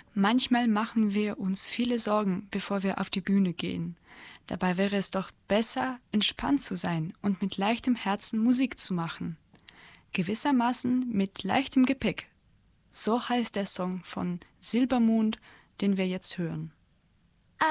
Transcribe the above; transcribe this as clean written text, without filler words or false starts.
Manchmal machen wir uns viele Sorgen, bevor wir auf die Bühne gehen. Dabei wäre es doch besser, entspannt zu sein und mit leichtem Herzen Musik zu machen. Gewissermaßen mit leichtem Gepäck. So heißt der Song von Silbermond, den wir jetzt hören.